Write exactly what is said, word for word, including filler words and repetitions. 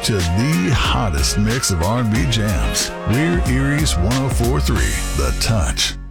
to the hottest mix of R and B jams. We're Erie's one oh four point three, The Touch.